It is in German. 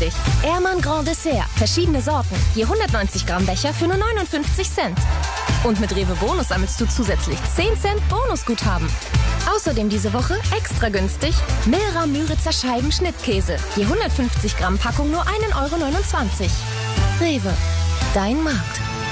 günstig. Ehrmann Grand Dessert. Verschiedene Sorten. Je 190 Gramm Becher für nur 59 Cent. Und mit Rewe Bonus sammelst du zusätzlich 10 Cent Bonusguthaben. Außerdem diese Woche extra günstig Milra Müritzer Scheiben Schnittkäse. Je 150 Gramm Packung nur 1,29 Euro. Rewe. Dein Markt.